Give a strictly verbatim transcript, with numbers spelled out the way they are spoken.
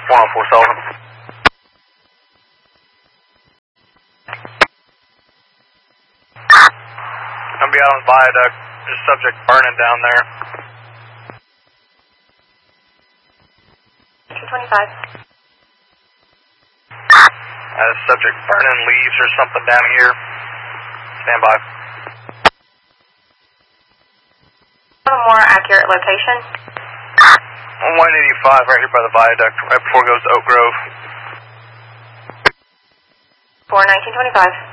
one oh four Sullivan. Gonna be out on viaduct. There's a subject burning down there. two twenty-five. Uh, subject burning leaves or something down here. Stand by. A more accurate location. one eighty-five right here by the viaduct, right before it goes to Oak Grove. four nineteen twenty-five.